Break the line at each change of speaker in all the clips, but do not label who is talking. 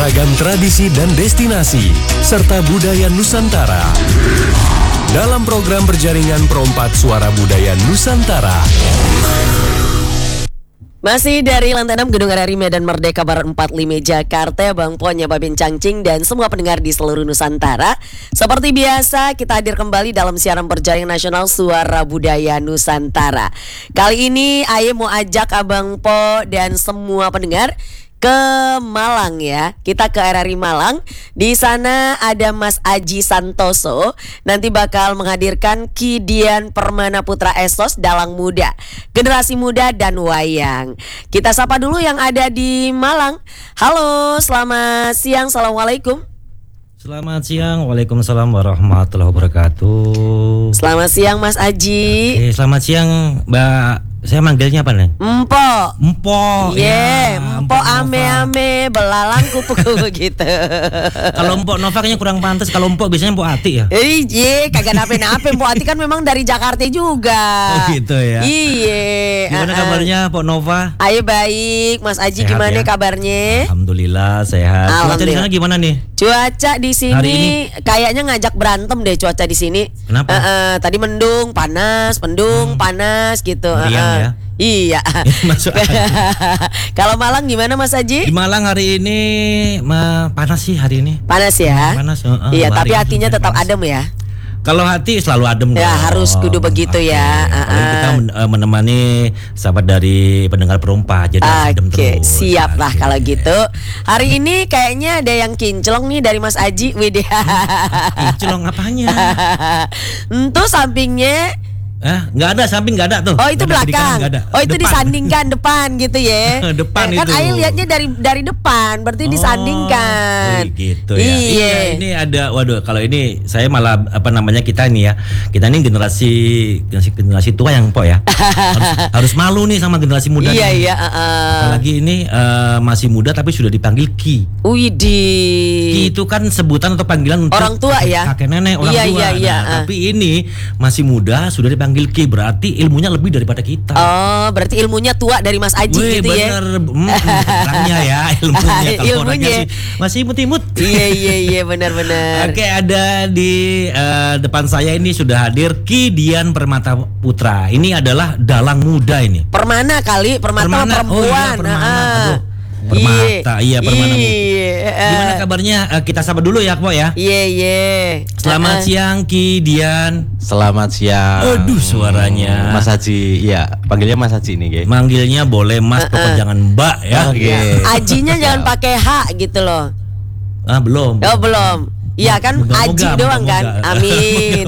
Ragam tradisi dan destinasi, serta budaya Nusantara. Dalam program berjaringan Perompak Suara Budaya Nusantara.
Masih dari lantai 6 Gedung RRI Medan Merdeka Barat 45 Jakarta, Bang Ponya, Babin Cangcing, dan semua pendengar di seluruh Nusantara. Seperti biasa, kita hadir kembali dalam siaran berjaringan nasional Suara Budaya Nusantara. Kali ini Aye mau ajak Abang Po dan semua pendengar ke Malang ya. Kita ke RRI Malang. Di sana ada Mas Aji Santoso. Nanti bakal menghadirkan Ki Dian Permana Putra Esos Dalang Muda, Generasi Muda dan Wayang. Kita sapa dulu yang ada di Malang. Halo, selamat siang. Assalamualaikum.
Selamat siang, waalaikumsalam warahmatullahi wabarakatuh.
Selamat siang Mas Aji.
Oke, selamat siang Mbak. Saya manggilnya apa nih?
Empok.
Empok.
Yeah,
ya,
empok ame-ame belalang kupu-kupu gitu.
Kalau empok Nova kayaknya kurang pantas. Kalau empok biasanya empok Ati ya.
Iya, kagak nape-nape. Empok Ati kan memang dari Jakarta juga.
Oh gitu ya.
Iya.
Gimana kabarnya Empok Nova?
Ayo baik, Mas Aji,
Sehat
gimana
ya?
Alhamdulillah.
Alhamdulillah sehat. Cuaca di sana gimana nih?
Cuaca di sini kayaknya ngajak berantem deh cuaca di sini.
Kenapa?
Tadi mendung, panas, panas gitu.
Meriang ya?
Iya.
Masuk
Kalau Malang gimana Mas Aji?
Di Malang hari ini panas sih hari ini.
Panas ya?
Panas.
Iya, tapi hatinya tetap adem ya.
Kalau hati selalu adem
ya,
dong.
harus kudu begitu ya.
Kita menemani sahabat dari pendengar Perompak, jadi adem terus.
Siap lah kalau gitu. Hari ini kayaknya ada yang kinclong nih dari Mas Aji. Widih.
Kinclong apanya?
Itu sampingnya.
Nggak ada, samping nggak ada tuh.
Oh itu belakang. Oh itu
depan.
disandingkan depan gitu ya.
Depan
kan
itu.
Ayo lihatnya dari depan, berarti disandingkan.
Gitu ya.
Iya.
Ini ada, waduh, kalau ini saya malah kita nih ya. Kita ini generasi tua yang Po ya. harus malu nih sama generasi muda.
Iya.
Apalagi ini masih muda tapi sudah dipanggil Ki.
Widih.
Ki itu kan sebutan atau panggilan untuk
orang tua ya.
Kakek nenek orang tua.
Iya.
Tapi ini masih muda sudah dipanggil Ki, berarti ilmunya lebih daripada kita.
Oh, berarti ilmunya tua dari Mas Aji gitu ya.
Orangnya ya ilmunya. Kalau orangnya sih masih imut-imut.
Iya, benar-benar.
Oke, ada di depan saya ini sudah hadir Ki Dian Permana Putra. Ini adalah dalang muda ini.
Permana kali, permata perempuan.
Oh iya, Permana. Permata, iya Permana. Gimana kabarnya? Kita sapa dulu ya, Po ya.
Iya.
Selamat siang Ki Dian.
Selamat siang.
Aduh suaranya.
Mas Haji, iya panggilnya Mas Haji nih, guys.
Manggilnya boleh Mas, pokoknya jangan Mbak ya.
Oke.
Ajinya jangan pakai H gitu loh.
Belum.
Oh belum. Iya kan Aji doang kan. Amin.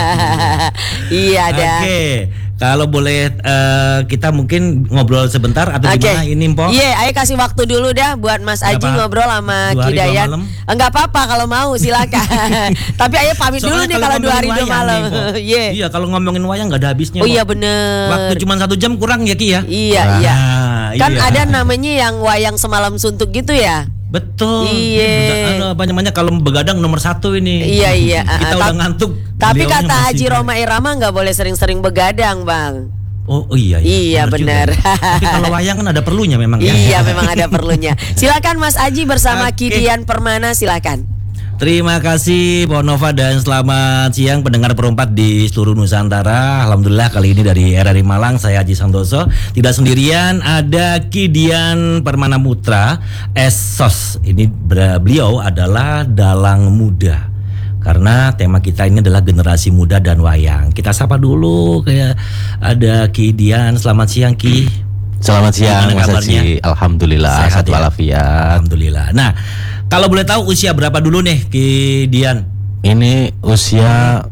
Iya ada.
Oke. Kalau boleh kita mungkin ngobrol sebentar atau gimana ini Mpok?
Iya, ayo kasih waktu dulu dah buat Mas Aji ngobrol sama Ki Dayan. Enggak apa-apa kalau mau silakan. Tapi ayo pamit dulu nih kalau 2 hari 2 malam.
Iya, kalau ngomongin wayang enggak ada habisnya.
Oh iya bener.
Waktu cuma 1 jam kurang ya Ki ya?
Iya. Kan ada namanya yang wayang semalam suntuk gitu ya?
Betul.
Iya.
Apa namanya kalau begadang nomor 1 ini.
Iya.
Kita udah ngantuk.
Tapi kata Haji Roma Irama nggak boleh sering-sering begadang, Bang.
Oh iya.
Iya benar.
Tapi kalau wayang kan ada perlunya memang ya.
Iya memang ada perlunya. Silakan Mas Aji bersama Ki Dian Permana, silakan.
Terima kasih Po Nova dan selamat siang pendengar Perompak di seluruh Nusantara. Alhamdulillah kali ini dari RRI Malang saya Aji Santoso. Tidak sendirian, ada Ki Dian Permana Putra Esos. Ini beliau adalah dalang muda. Karena tema kita ini adalah generasi muda dan wayang. Kita sapa dulu kayak ada Ki Dian. Selamat siang Ki.
Selamat siang Mas Haji. Alhamdulillah sehat walafiat.
Alhamdulillah. Nah, kalau boleh tahu usia berapa dulu nih Ki Dian?
Ini usia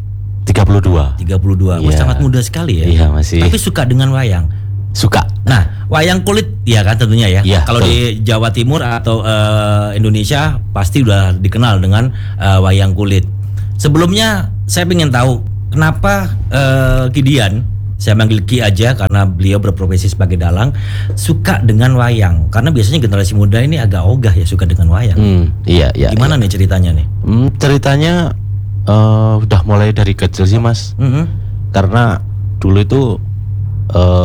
32.
32.
Iya.
Sangat muda sekali ya.
Iya, masih.
Tapi suka dengan wayang.
Suka.
Nah, wayang kulit ya kan tentunya ya.
Iya,
kalau di Jawa Timur atau Indonesia pasti udah dikenal dengan wayang kulit. Sebelumnya saya ingin tahu kenapa Ki Dian, saya manggil Ki aja karena beliau berprofesi sebagai dalang, suka dengan wayang. Karena biasanya generasi muda ini agak ogah ya suka dengan wayang.
Iya.
Gimana nih ceritanya nih?
Ceritanya udah mulai dari kecil sih Mas. Karena dulu itu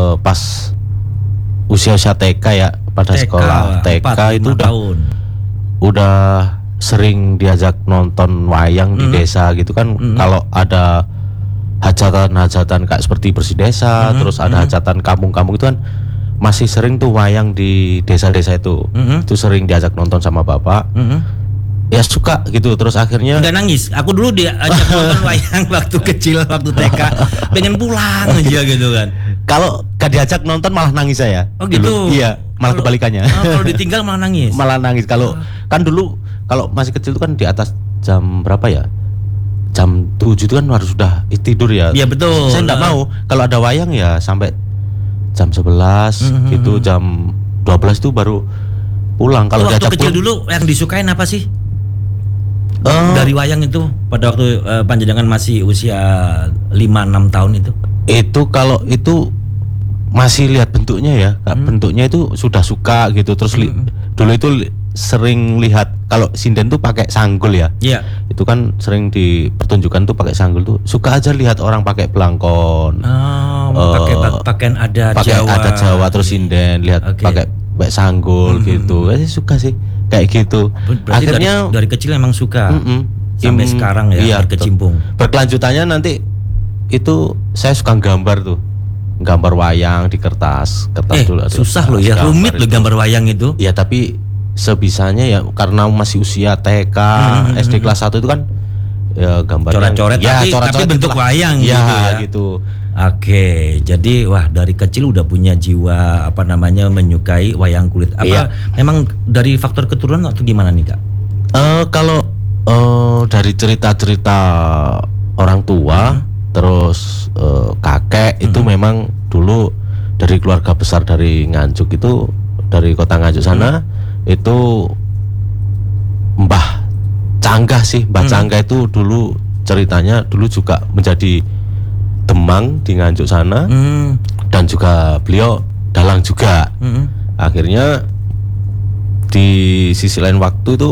pas usia TK ya, pada sekolah TK itu udah udah sering diajak nonton wayang di desa gitu kan. Kalau ada hajatan-hajatan kayak seperti bersih desa, terus ada hajatan kampung-kampung itu kan masih sering tuh wayang di desa-desa itu. Itu sering diajak nonton sama bapak. Ya suka gitu, terus akhirnya
nggak nangis. Aku dulu diajak nonton wayang waktu kecil, waktu TK, pengen pulang aja gitu kan.
kalau gak diajak nonton malah nangis saya.
Oh gitu.
Dulu. Iya, malah kebalikannya.
Kalau ditinggal malah nangis.
Malah nangis. Kalau kan dulu kalau masih kecil itu kan di atas jam berapa ya? Jam 7 itu kan harus sudah tidur ya.
Iya betul.
Saya nggak mau kalau ada wayang ya sampai jam 11 gitu, jam 12 itu baru pulang. Kalau
waktu
diajak
kecil
pulang,
dulu yang disukain apa sih? Dari wayang itu pada waktu panjenengan masih usia 5-6 tahun itu.
Itu kalau itu masih lihat bentuknya ya, bentuknya itu sudah suka gitu. Terus dulu itu sering lihat kalau sinden tuh pakai sanggul ya.
Iya.
Itu kan sering dipertunjukkan tuh pakai sanggul tuh. Suka aja lihat orang pakai belangkon.
Pakai pakaian adat
pakai
Jawa.
adat Jawa terus sinden lihat pakai sanggul gitu. Suka sih kayak gitu.
Berarti
akhirnya
dari kecil emang suka. Sampai sekarang ya,
iya,
berkecimpung.
Berkelanjutannya nanti itu saya suka gambar tuh. Gambar wayang di kertas dulu.
Susah loh ya, rumit loh gambar wayang itu.
Ya tapi sebisanya ya, karena masih usia TK, SD kelas 1 itu kan ya gambar
coret-coret
ya,
tapi bentuk wayang
ya,
gitu ya.
Gitu.
Oke, jadi wah dari kecil udah punya jiwa menyukai wayang kulit. Apa memang dari faktor keturunan atau gimana nih Kak?
Kalau dari cerita-cerita orang tua, terus kakek itu memang dulu dari keluarga besar dari Nganjuk itu, dari kota Nganjuk sana itu Mbah Canggah sih, Mbah Canggah itu dulu ceritanya dulu juga menjadi demang di Nganjuk sana, dan juga beliau dalang juga. Akhirnya di sisi lain waktu itu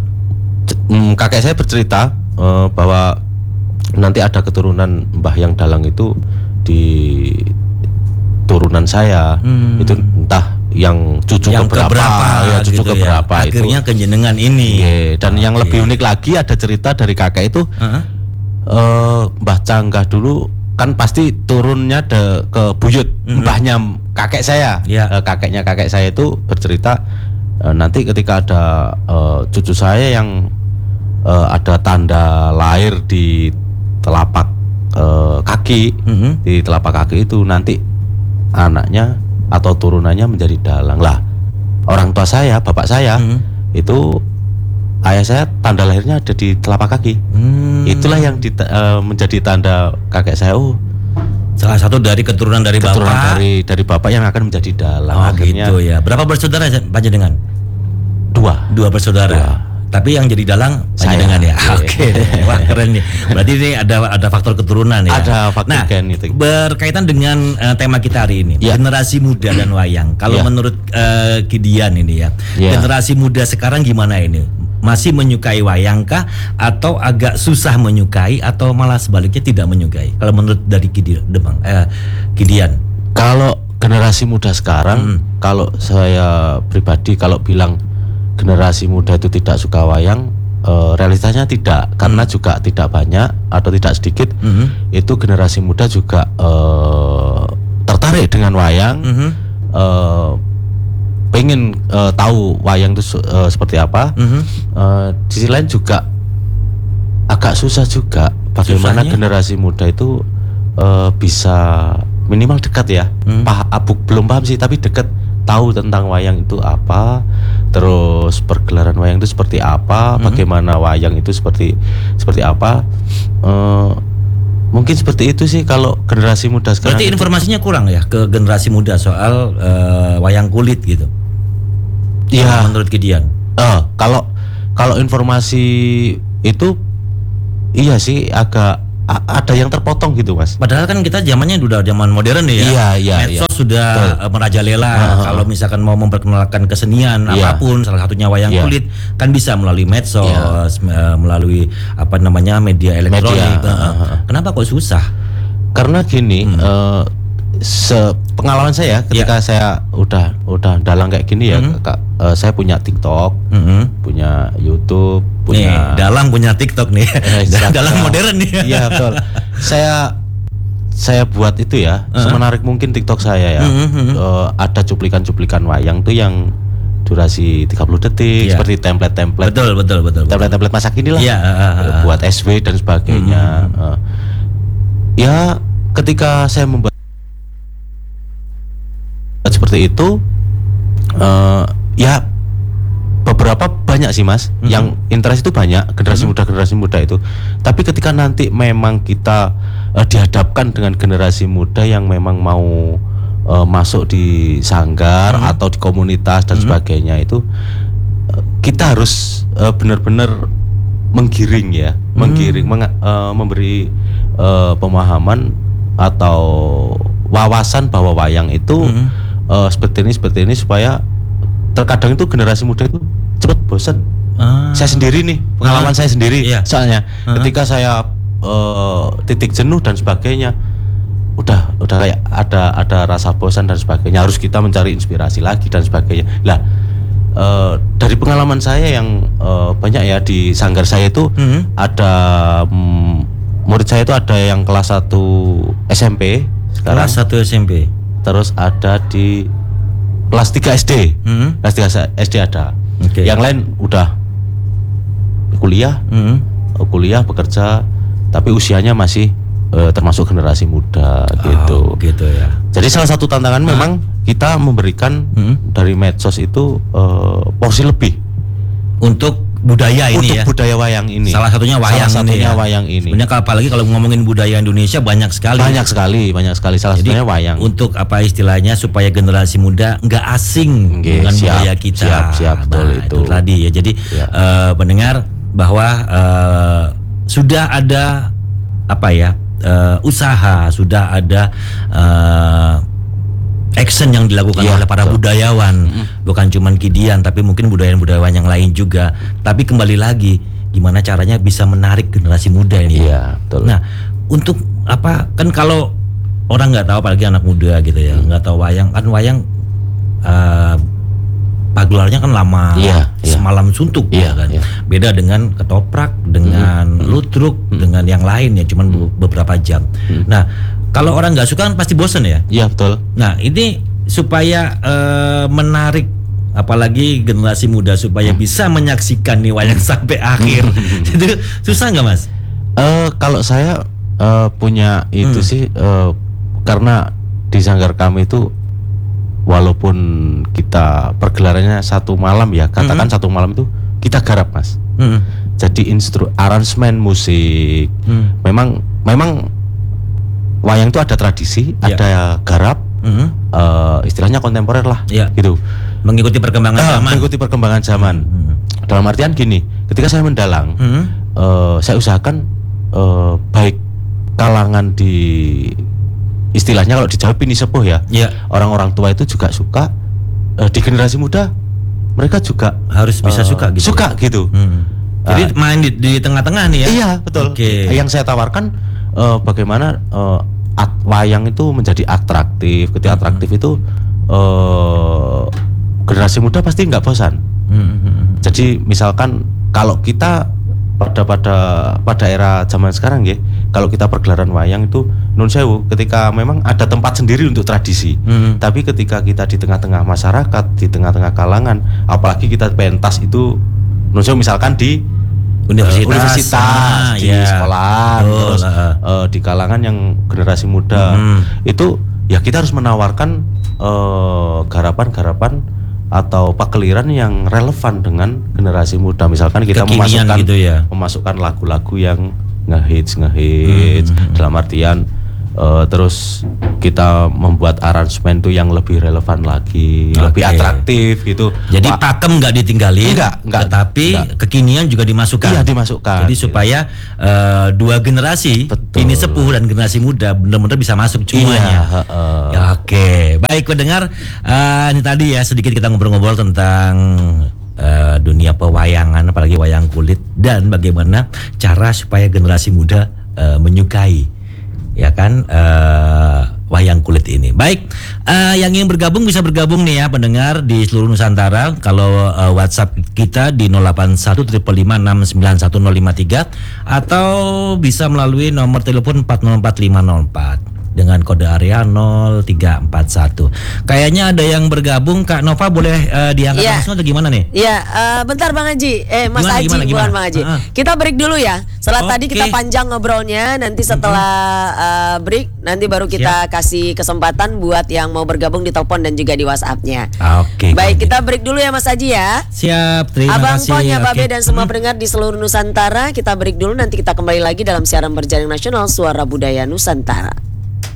kakek saya bercerita bahwa nanti ada keturunan Mbah yang dalang itu di turunan saya. Itu entah yang cucu keberapa ya, cucu gitu keberapa
ya. Akhirnya kejenengan ini.
Dan yang lebih unik lagi ada cerita dari kakek itu, Mbah Canggah dulu kan pasti turunnya ke buyut, mbahnya kakek saya. Kakeknya kakek saya itu bercerita nanti ketika ada cucu saya yang ada tanda lahir di telapak kaki, di telapak kaki itu nanti anaknya atau turunannya menjadi dalang. Lah orang tua saya, bapak saya itu ayah saya tanda lahirnya ada di telapak kaki. Itulah yang menjadi tanda kakek saya.
Salah satu dari keturunan dari bapak.
Dari bapak yang akan menjadi dalang. Akhirnya
gitu ya. Berapa bersaudara panjenengan? Dua bersaudara. Tapi yang jadi dalang panjenengan ya. Oke. Wah keren nih. Berarti ini ada faktor keturunan ya.
Ada faktor gen itu.
Berkaitan dengan tema kita hari ini, generasi muda dan wayang. Kalau menurut Kidian ini ya, generasi muda sekarang gimana ini? Masih menyukai wayang kah, atau agak susah menyukai, atau malah sebaliknya tidak menyukai? Kalau menurut dari Kidian.
Kalau generasi muda sekarang, kalau saya pribadi kalau bilang generasi muda itu tidak suka wayang, realitanya tidak, karena juga tidak banyak atau tidak sedikit itu generasi muda juga tertarik dengan wayang, pengen tahu wayang itu seperti apa. Di sisi lain juga agak susah juga bagaimana generasi muda itu bisa minimal dekat ya, belum paham sih tapi dekat, tahu tentang wayang itu apa, terus pergelaran wayang itu seperti apa, bagaimana wayang itu seperti apa. Mungkin seperti itu sih kalau generasi muda sekarang.
Berarti informasinya kurang ya ke generasi muda soal wayang kulit gitu.
Iya.
Menurut Kidian.
Kalau informasi itu iya sih agak ada yang terpotong gitu Mas.
Padahal kan kita zamannya udah zaman modern ya. Medsos sudah merajalela. Kalau misalkan mau memperkenalkan kesenian apapun, salah satunya wayang kulit, kan bisa melalui medsos, melalui media elektronik. Kenapa kok susah?
Karena gini, pengalaman saya ketika saya udah dalang kayak gini ya, saya punya TikTok, punya YouTube, punya
dalang punya TikTok nih. Dalang modern nih.
Iya betul. Saya buat itu ya, semenarik mungkin TikTok saya ya. Ada cuplikan-cuplikan wayang tuh yang durasi 30 detik seperti template-template.
Betul.
Template-template masa kini lah. Buat SW dan sebagainya. Ya ketika saya membuat seperti itu, ya beberapa banyak sih Mas, yang interest itu banyak, generasi muda itu. Tapi ketika nanti memang kita dihadapkan dengan generasi muda yang memang mau masuk di sanggar atau di komunitas dan sebagainya, itu kita harus benar-benar menggiring ya, memberi pemahaman atau wawasan bahwa wayang itu seperti ini supaya terkadang itu generasi muda itu cepat bosan. Saya sendiri nih, pengalaman saya sendiri. Soalnya ketika saya titik jenuh dan sebagainya, udah kayak ada rasa bosan dan sebagainya, harus kita mencari inspirasi lagi dan sebagainya. Lah dari pengalaman saya yang banyak ya di sanggar saya itu, ada murid saya itu ada yang kelas 1 SMP sekarang.
Kelas 1 SMP.
Terus ada di kelas 3 SD. Kelas 3 SD ada. Yang lain udah kuliah, bekerja, tapi usianya masih termasuk generasi muda gitu.
Gitu ya.
Jadi salah satu tantangan memang kita memberikan dari medsos itu porsi lebih
untuk budaya ini
untuk
ya.
budaya wayang ini.
Salah satunya wayang ini. Sebenarnya apalagi kalau ngomongin budaya Indonesia banyak sekali.
Banyak sekali. Salah satunya wayang.
Untuk apa istilahnya supaya generasi muda nggak asing dengan budaya kita.
Siap, betul itu.
Tadi ya. Jadi pendengar bahwa sudah ada usaha, sudah ada action yang dilakukan oleh para budayawan, bukan cuman Kidian tapi mungkin budayawan yang lain juga. Tapi kembali lagi, gimana caranya bisa menarik generasi muda ini?
Iya, betul.
Nah, untuk apa? Kan kalau orang nggak tahu, apalagi anak muda gitu ya, nggak tahu wayang. Kan wayang pagelarannya kan lama, semalam suntuk kan. Beda dengan ketoprak, dengan ludruk, dengan yang lain ya, cuman beberapa jam. Nah, kalau orang nggak suka kan pasti bosen ya.
Iya betul.
Nah ini supaya menarik, apalagi generasi muda supaya bisa menyaksikan nih wayang sampai akhir, itu susah nggak Mas?
Kalau saya punya itu sih, karena di sanggar kami itu walaupun kita pergelarannya satu malam ya, katakan satu malam itu kita garap Mas. Jadi aransemen musik, memang wayang itu ada tradisi, ada garap, istilahnya kontemporer lah, gitu.
Mengikuti perkembangan zaman.
Dalam artian gini, ketika saya mendalang, saya usahakan baik kalangan di istilahnya kalau di Jawa Pini sepuh ya, orang-orang tua itu juga suka, di generasi muda mereka juga
harus bisa suka
gitu.
Jadi main di tengah-tengah nih ya.
Iya betul. Yang saya tawarkan bagaimana wayang itu menjadi atraktif. Ketika atraktif itu generasi muda pasti nggak bosan. Jadi misalkan kalau kita pada era zaman sekarang ya, kalau kita pergelaran wayang itu nun sewu, ketika memang ada tempat sendiri untuk tradisi, tapi ketika kita di tengah-tengah masyarakat, di tengah-tengah kalangan, apalagi kita pentas itu nun sewu misalkan di universitas, di sekolah, terus di kalangan yang generasi muda, itu ya kita harus menawarkan garapan-garapan atau pakeliran yang relevan dengan generasi muda. Misalkan kita memasukkan lagu-lagu yang ngehits dalam artian terus kita membuat aransemen itu yang lebih relevan lagi, lebih atraktif gitu.
Jadi pakem nggak ditinggalin,
enggak,
tetapi kekinian juga dimasukkan.
Iya, dimasukkan.
Jadi supaya dua generasi, ini sepuh dan generasi muda benar-benar bisa masuk semuanya. Oke, baik pendengar, ini tadi ya sedikit kita ngobrol-ngobrol tentang dunia pewayangan, apalagi wayang kulit, dan bagaimana cara supaya generasi muda menyukai, ya kan, wayang kulit ini. Baik, yang ingin bergabung bisa bergabung nih ya pendengar di seluruh Nusantara. Kalau WhatsApp kita di 0815569153 atau bisa melalui nomor telepon 404504 dengan kode area 0341. Kayaknya ada yang bergabung. Kak Nova boleh diangkat langsung atau gimana nih?
Iya, bentar Bang Haji. Mas Haji, bukan Bang Haji. Kita break dulu ya. Setelah tadi kita panjang ngobrolnya, nanti setelah break nanti baru kita kasih kesempatan buat yang mau bergabung di telepon dan juga di WhatsApp-nya.
Oke.
Baik, kita break dulu ya Mas Haji ya.
Siap, terima
Abang
kasih.
Ponya, Babe dan semua pendengar di seluruh Nusantara, kita break dulu, nanti kita kembali lagi dalam siaran berjaring nasional Suara Budaya Nusantara.